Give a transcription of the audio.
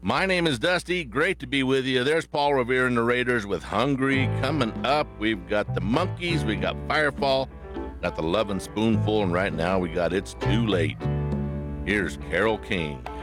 My name is Dusty. Great to be with you. There's Paul Revere and the Raiders with Hungry. Coming up, we've got the Monkees, we got Firefall, got the Lovin' Spoonful, and right now we got It's Too Late. Here's Carole King.